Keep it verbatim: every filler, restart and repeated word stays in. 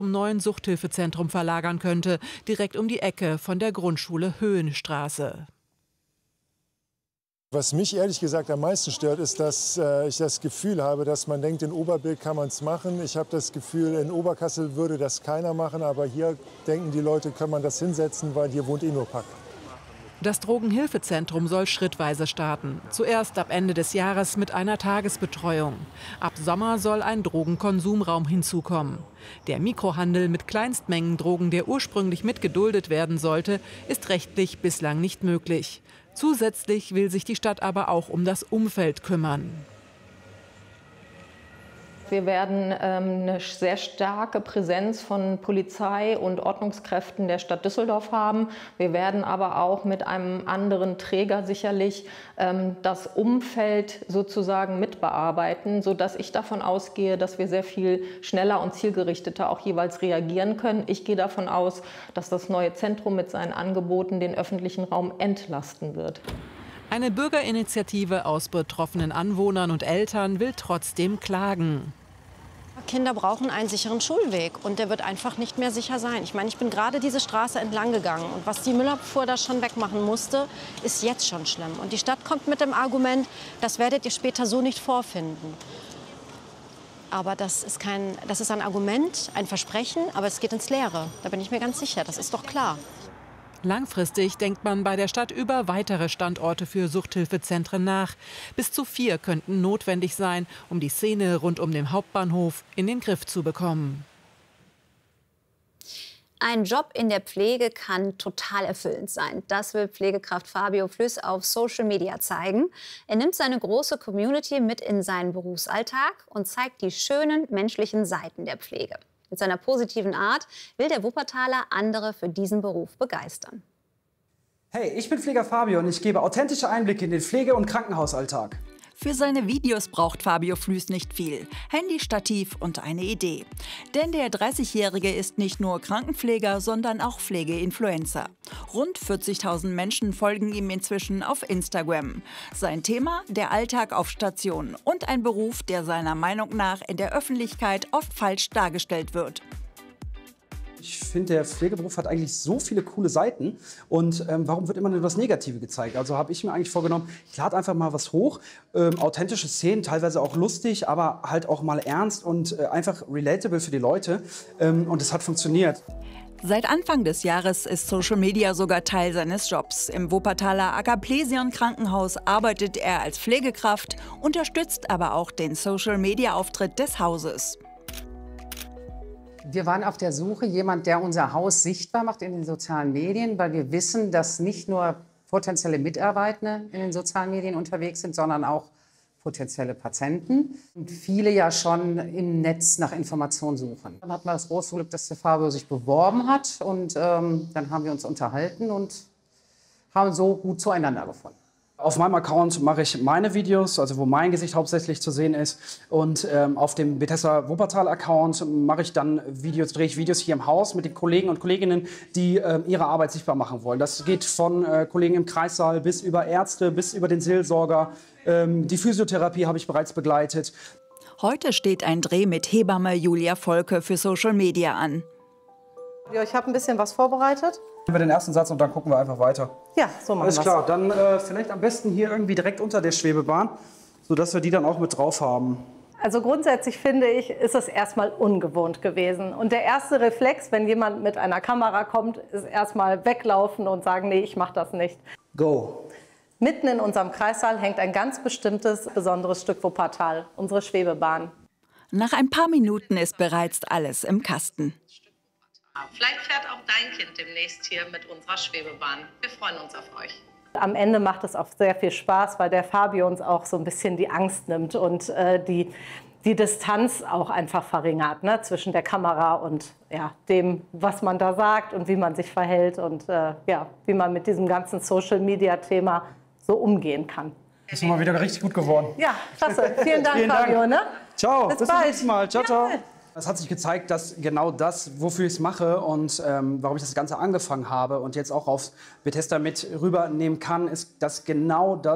zum neuen Suchthilfezentrum verlagern könnte, direkt um die Ecke von der Grundschule Höhenstraße. Was mich ehrlich gesagt am meisten stört, ist, dass äh, ich das Gefühl habe, dass man denkt, in Oberbilk kann man es machen. Ich habe das Gefühl, in Oberkassel würde das keiner machen, aber hier denken die Leute, kann man das hinsetzen, weil hier wohnt eh nur Pack. Das Drogenhilfezentrum soll schrittweise starten. Zuerst ab Ende des Jahres mit einer Tagesbetreuung. Ab Sommer soll ein Drogenkonsumraum hinzukommen. Der Mikrohandel mit Kleinstmengen Drogen, der ursprünglich mitgeduldet werden sollte, ist rechtlich bislang nicht möglich. Zusätzlich will sich die Stadt aber auch um das Umfeld kümmern. Wir werden ähm, eine sehr starke Präsenz von Polizei und Ordnungskräften der Stadt Düsseldorf haben. Wir werden aber auch mit einem anderen Träger sicherlich ähm, das Umfeld sozusagen mitbearbeiten, sodass ich davon ausgehe, dass wir sehr viel schneller und zielgerichteter auch jeweils reagieren können. Ich gehe davon aus, dass das neue Zentrum mit seinen Angeboten den öffentlichen Raum entlasten wird. Eine Bürgerinitiative aus betroffenen Anwohnern und Eltern will trotzdem klagen. Kinder brauchen einen sicheren Schulweg und der wird einfach nicht mehr sicher sein. Ich meine, ich bin gerade diese Straße entlang gegangen und was die Müllabfuhr da schon wegmachen musste, ist jetzt schon schlimm. Und die Stadt kommt mit dem Argument, das werdet ihr später so nicht vorfinden. Aber das ist kein, das ist ein Argument, ein Versprechen, aber es geht ins Leere. Da bin ich mir ganz sicher, das ist doch klar. Langfristig denkt man bei der Stadt über weitere Standorte für Suchthilfezentren nach. Bis zu vier könnten notwendig sein, um die Szene rund um den Hauptbahnhof in den Griff zu bekommen. Ein Job in der Pflege kann total erfüllend sein. Das will Pflegekraft Fabio Flüss auf Social Media zeigen. Er nimmt seine große Community mit in seinen Berufsalltag und zeigt die schönen menschlichen Seiten der Pflege. Mit seiner positiven Art will der Wuppertaler andere für diesen Beruf begeistern. Hey, ich bin Pfleger Fabio und ich gebe authentische Einblicke in den Pflege- und Krankenhausalltag. Für seine Videos braucht Fabio Flüss nicht viel. Handy, Stativ und eine Idee. Denn der dreißigjährige ist nicht nur Krankenpfleger, sondern auch Pflegeinfluencer. Rund vierzigtausend Menschen folgen ihm inzwischen auf Instagram. Sein Thema: der Alltag auf Station und ein Beruf, der seiner Meinung nach in der Öffentlichkeit oft falsch dargestellt wird. Ich finde, der Pflegeberuf hat eigentlich so viele coole Seiten. Und ähm, warum wird immer nur das Negative gezeigt? Also habe ich mir eigentlich vorgenommen, ich lade einfach mal was hoch. Ähm, authentische Szenen, teilweise auch lustig, aber halt auch mal ernst und äh, einfach relatable für die Leute. Ähm, und es hat funktioniert. Seit Anfang des Jahres ist Social Media sogar Teil seines Jobs. Im Wuppertaler Agaplesion Krankenhaus arbeitet er als Pflegekraft, unterstützt aber auch den Social Media Auftritt des Hauses. Wir waren auf der Suche, jemand, der unser Haus sichtbar macht in den sozialen Medien, weil wir wissen, dass nicht nur potenzielle Mitarbeitende in den sozialen Medien unterwegs sind, sondern auch potenzielle Patienten und viele ja schon im Netz nach Informationen suchen. Dann hatten wir das große Glück, dass der Fabio sich beworben hat und ähm, dann haben wir uns unterhalten und haben so gut zueinander gefunden. Auf meinem Account mache ich meine Videos, also wo mein Gesicht hauptsächlich zu sehen ist. Und ähm, auf dem Bethesda Wuppertal-Account mache ich dann Videos, drehe ich Videos hier im Haus mit den Kollegen und Kolleginnen, die ähm, ihre Arbeit sichtbar machen wollen. Das geht von äh, Kollegen im Kreissaal bis über Ärzte, bis über den Seelsorger. Ähm, die Physiotherapie habe ich bereits begleitet. Heute steht ein Dreh mit Hebamme Julia Volke für Social Media an. Ja, ich habe ein bisschen was vorbereitet. Wir den ersten Satz und dann gucken wir einfach weiter. Ja, so machen wir es. Alles klar, dann äh, vielleicht am besten hier irgendwie direkt unter der Schwebebahn, sodass wir die dann auch mit drauf haben. Also grundsätzlich finde ich, ist es erstmal ungewohnt gewesen. Und der erste Reflex, wenn jemand mit einer Kamera kommt, ist erstmal weglaufen und sagen, nee, ich mache das nicht. Go! Mitten in unserem Kreissaal hängt ein ganz bestimmtes, besonderes Stück Wuppertal, unsere Schwebebahn. Nach ein paar Minuten ist bereits alles im Kasten. Vielleicht fährt auch dein Kind demnächst hier mit unserer Schwebebahn. Wir freuen uns auf euch. Am Ende macht es auch sehr viel Spaß, weil der Fabio uns auch so ein bisschen die Angst nimmt und äh, die, die Distanz auch einfach verringert, ne, zwischen der Kamera und ja, dem, was man da sagt und wie man sich verhält und äh, ja, wie man mit diesem ganzen Social-Media-Thema so umgehen kann. Das ist mal wieder richtig gut geworden. Ja, klasse. Vielen Dank, Vielen Fabio. Dank. Ne? Ciao, bis, bis bald. zum nächsten Mal. Ciao, ciao. Ja. Es hat sich gezeigt, dass genau das, wofür ich es mache und ähm, warum ich das Ganze angefangen habe und jetzt auch auf Bethesda mit rübernehmen kann, ist, dass genau das